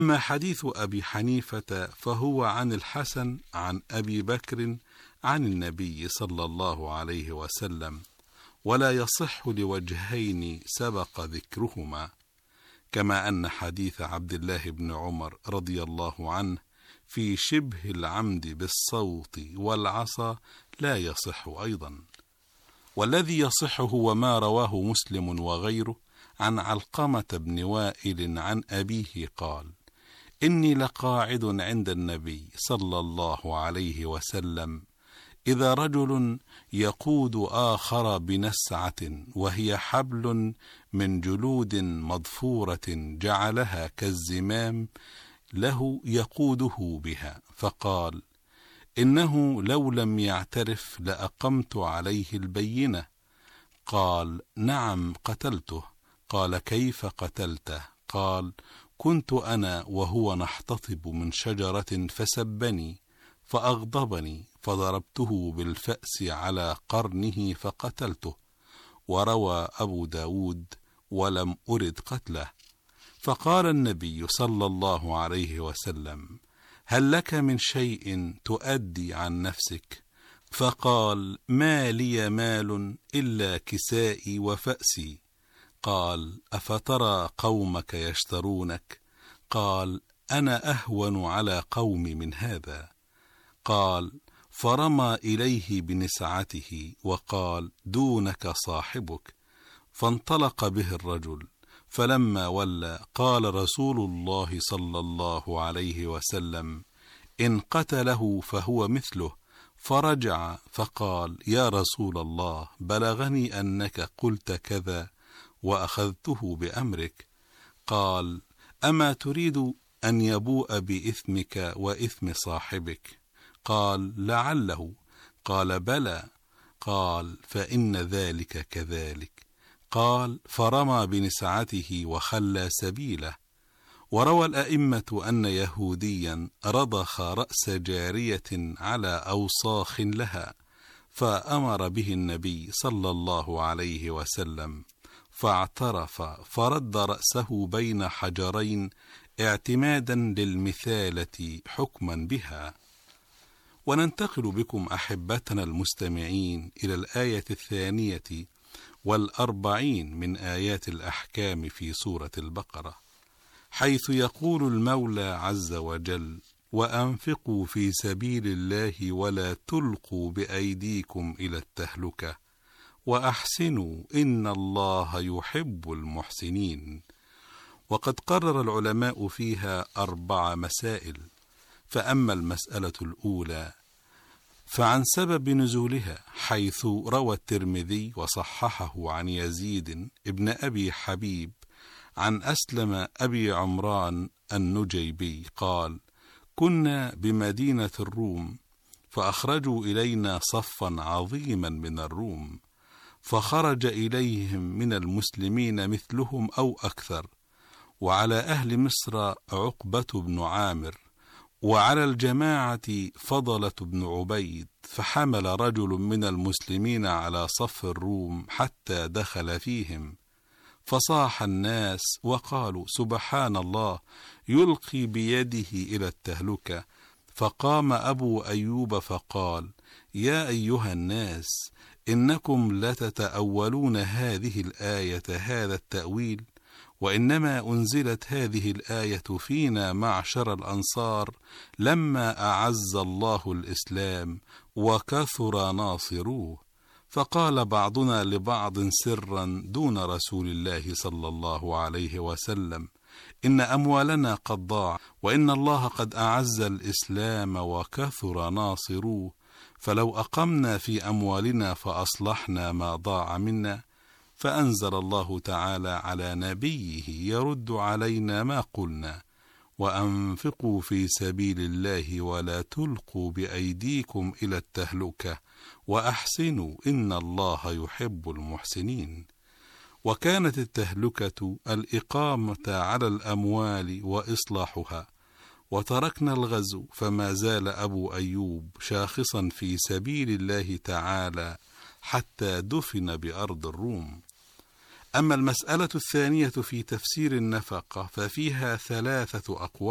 أما حديث أبي حنيفة فهو عن الحسن عن أبي بكر عن النبي صلى الله عليه وسلم، ولا يصح لوجهين سبق ذكرهما، كما أن حديث عبد الله بن عمر رضي الله عنه في شبه العمد بالصوت والعصا لا يصح أيضا. والذي يصح هو ما رواه مسلم وغيره عن علقمة بن وائل عن أبيه قال: إني لقاعد عند النبي صلى الله عليه وسلم إذا رجل يقود آخر بنسعة وهي حبل من جلود مضفورة جعلها كالزمام له يقوده بها، فقال: إنه لو لم يعترف لأقمت عليه البينة. قال: نعم قتلته. قال: كيف قتلته؟ قال: كنت أنا وهو نحتطب من شجرة فسبني فأغضبني فضربته بالفأس على قرنه فقتلته. وروى أبو داود: ولم أرد قتله. فقال النبي صلى الله عليه وسلم: هل لك من شيء تؤدي عن نفسك؟ فقال: ما لي مال إلا كسائي وفأسي. قال: أفترى قومك يشترونك؟ قال: أنا أهون على قومي من هذا. قال: فرمى إليه بنسعته وقال: دونك صاحبك. فانطلق به الرجل، فلما ولى قال رسول الله صلى الله عليه وسلم: إن قتله فهو مثله. فرجع فقال: يا رسول الله، بلغني أنك قلت كذا وأخذته بأمرك. قال: أما تريد أن يبوء بإثمك وإثم صاحبك؟ قال: لعله. قال: بلى. قال: فإن ذلك كذلك. قال: فرمى بنسعته وخلى سبيله. وروى الأئمة أن يهوديا رضخ رأس جارية على أوصاخ لها، فأمر به النبي صلى الله عليه وسلم، فاعترف فرد رأسه بين حجرين اعتمادا للمثالة حكما بها. وننتقل بكم أحبتنا المستمعين إلى الآية 42 من آيات الأحكام في سورة البقرة، حيث يقول المولى عز وجل: وأنفقوا في سبيل الله ولا تلقوا بأيديكم إلى التهلكة وأحسنوا إن الله يحب المحسنين. وقد قرر العلماء فيها 4 مسائل. فأما المسألة الأولى فعن سبب نزولها، حيث روى الترمذي وصححه عن يزيد ابن أبي حبيب عن أسلم أبي عمران النجيبي قال: كنا بمدينة الروم فأخرجوا إلينا صفا عظيما من الروم، فخرج إليهم من المسلمين مثلهم أو أكثر، وعلى أهل مصر عقبة بن عامر، وعلى الجماعة فضلة بن عبيد، فحمل رجل من المسلمين على صف الروم حتى دخل فيهم، فصاح الناس وقالوا: سبحان الله، يلقي بيده إلى التهلكة. فقام أبو أيوب فقال: يا أيها الناس، إنكم لتتأولون هذه الآية هذا التأويل، وإنما أنزلت هذه الآية فينا معشر الأنصار لما أعز الله الإسلام وكثر ناصروه. فقال بعضنا لبعض سرا دون رسول الله صلى الله عليه وسلم: إن أموالنا قد ضاع، وإن الله قد أعز الإسلام وكثر ناصروه، فلو أقمنا في أموالنا فأصلحنا ما ضاع منا. فأنزل الله تعالى على نبيه يرد علينا ما قلنا: وأنفقوا في سبيل الله ولا تلقوا بأيديكم إلى التهلكة وأحسنوا إن الله يحب المحسنين. وكانت التهلكة الإقامة على الأموال وإصلاحها، وتركنا الغزو، فما زال أبو أيوب شاخصا في سبيل الله تعالى حتى دفن بأرض الروم. أما المسألة الثانية في تفسير النفقة ففيها 3 أقوال.